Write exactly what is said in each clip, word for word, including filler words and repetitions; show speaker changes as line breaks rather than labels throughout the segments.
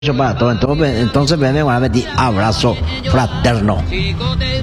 para todo. Entonces, entonces me van a meter abrazo fraterno.
Eh,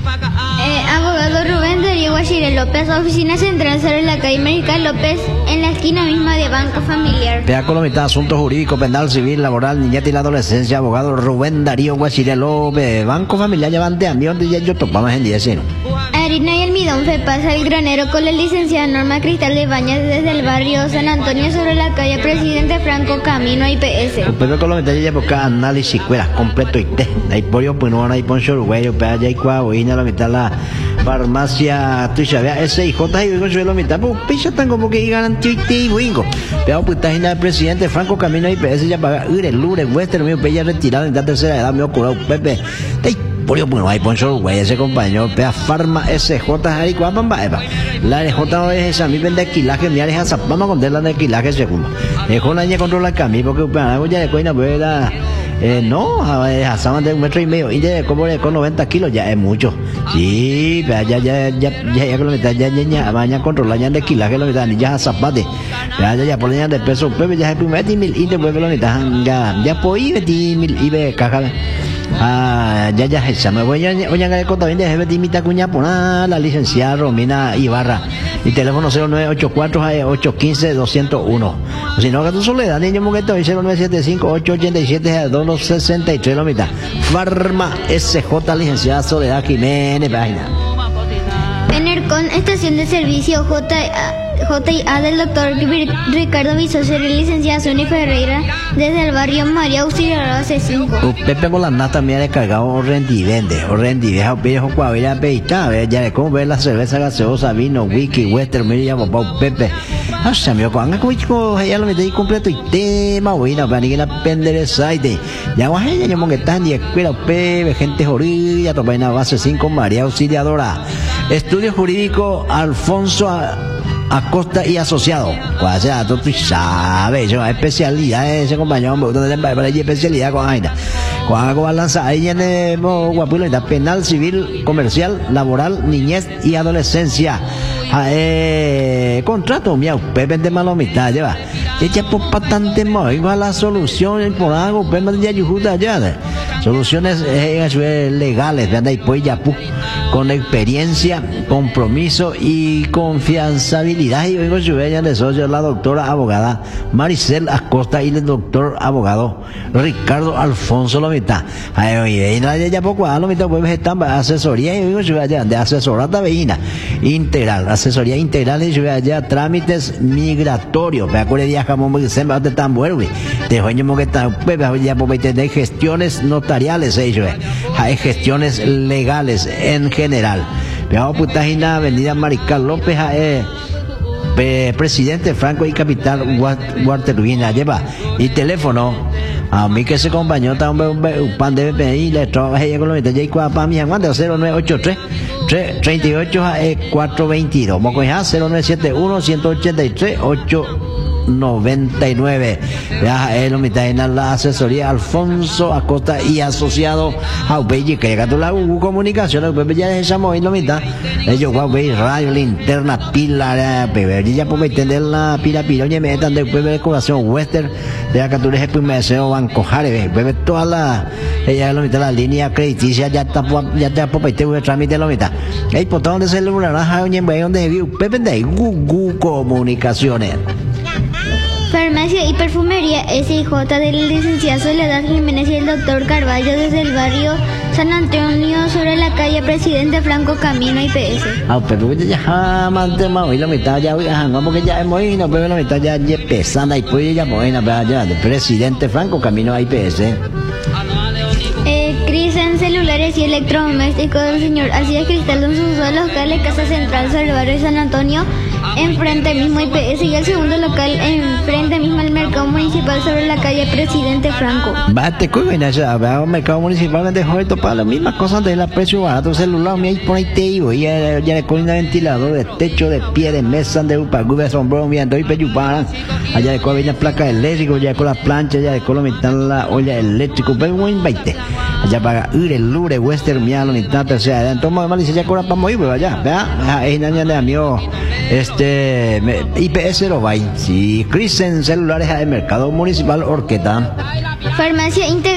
abogado Rubén Darío Guachire López, oficina central sobre la calle América López, en la esquina misma de Banco Familiar.
Pea Colomita, asuntos jurídicos, penal, civil, laboral, niñez y la adolescencia, abogado Rubén Darío Guachire López, Banco Familiar, llevante a mí donde ya yo topamos en diez.
Harina y almidón Fepasa el granero con la licenciada Norma Cristal de Bañas desde el barrio San Antonio sobre la calle Presidente Franco camino a I P S.
Pepe Colomita ya busca análisis cueras completo y té. Hay pollo punuana y poncho uruguayo, pea ya y cuaboina la mitad la farmacia tuya, vea ese hijo y vengo yo la mitad, pues picha tan como que garantía y té y wingo. Pea pues tajina del Presidente Franco camino a I P S ya paga ure lure western mío peya retirado en la tercera edad mío curado Pepe. Pollo bueno hay poncho güey ese compañero pea farma S J Jari Cuapamba eva la R J no es esa mi vende alquilaje mi área zapama con de la de alquilaje segundo dejó la niña controla camino porque para ya de coina pueda eh, no a saben de un metro y medio y de como con noventa kilos ya es mucho sí ya ya ya ya ya ya lo mitad ya ya baña controla ya de alquilaje lo mitad ya zapate ya ya ya por la de peso Pepe ya es primer mil y después lo mitad ya ya por ir mil y ve caja. Ah, ya ya esa me voy a voy a contar bien de Betimita Cuña Pona, la licenciada Romina Ibarra y teléfono cero nueve ocho cuatro ocho uno cinco dos cero uno o si no que tu soledad niño moqueto cero nueve siete cinco ocho ocho siete dos sesenta y tres la mitad Farma S J licenciada Soledad Jiménez página
Enercon estación de servicio J J y A del doctor Ricardo Visocer, licenciada Sonia Ferreira, desde el barrio María Auxiliadora C cinco.
Pepe con la nata me ha descargado un rendivende, un rendivende, un viejo cuavera peita, ya de cómo ver la cerveza gaseosa, vino, wiki, western, mira ya papá Pepe. Ah, se me ocurre, anga como ya lo metí completo y tema, bueno, para ni que la pendereza y de, ya guaje, ya yo que están y escuela Pepe, gente jorilla, topa en la base cinco, María Auxiliadora. Estudio jurídico Alfonso Acosta y asociado. O sea, tú sabes, yo especialidad ese compañero, me gusta para especialidad con Aina. Con algo balanza ahí en el guapulita penal, civil, comercial, laboral, niñez y adolescencia. Eh, contrato, miau, Pepe de malomita, lleva. Echa por patante mo, igual la solución por algo, Pepe de ayuda ya. Soluciones eh, legales, ¿verdad? Y pues ya con experiencia, compromiso y confianzabilidad. Y oigo su bella de socio, la doctora abogada Maricel Acosta y el doctor abogado Ricardo Alfonso Lomita. Ay, oye, y nadie ya poco a Lomita, pues están asesoría y oigo su bella de asesorata veína integral, asesoría integral y su bella trámites migratorios. Me acuerdo de jamón que se me hace tan bueno, de joño que está, pues ya por tener gestiones notariales, ellos, hay gestiones legales en general. Veamos putagina Avenida Mariscal López, eh, eh, Presidente Franco y Capital Guarteruina lleva y teléfono a mí que se acompañó también un pan de B P I le trabaja ella con los detalles y para mi aguante cero nueve ocho tres treinta y ocho cuatro veintidós moco ya cero nueve siete uno ciento ochenta y tres ocho noventa y nueve. Ya él lo mitad en la asesoría Alfonso Acosta y asociado a Upeyi que llega a la U comunicación pues ya dejamos ahí lo mitad ellos va a ver radio linterna pila pero ya por entender la pila pila oye me están después de decoración western de acá tú les me deseo Banco Jare bebe toda la ella lo mitad la línea crediticia ya está ya está por este trámite lo mitad el botón de celular naranja oye donde vio Pepe de Google Comunicaciones.
Farmacia y perfumería S I J de la licenciada Soledad Jiménez y el doctor Carballo desde el barrio San Antonio sobre la calle Presidente Franco camino a I P S.
Ah, pero ya jamás te más hoy la mitad ya hoy como que ya es muy no pero la mitad ya es pesada y pues ya muy na ya de Presidente Franco camino a I P S.
Eh, Cris en celulares y electrodomésticos del señor Alcides Cristal en sus dos locales, Casa Central sobre el barrio San Antonio, enfrente mismo I P S y el segundo local enfrente mismo al mercado municipal sobre la calle Presidente Franco.
Bate cuida ya, va al mercado municipal donde joder para las mismas cosas de la precio barato celular, me hay por ahí te digo, y ya ya le con ventilador de techo, de pie, de mesa, de upa, gube sombrero, mirando y peyuparan. Allá de con la placa eléctrica, ya con la plancha, ya de con la olla eléctrica, pero muy veinte. allá para Ure, Lure, Western, Mialo, ni tanto, o sea, entonces más licencia cobra para morir, pues allá, vea, es año de amigo, este, I P S lo va, sí, Crisen celulares de mercado municipal Orqueta.
Farmacia Integral.